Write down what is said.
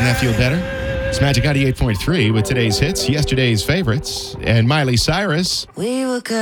Doesn't that feel better? It's Magic 98.3 with today's hits, yesterday's favorites, and Miley Cyrus. We were good.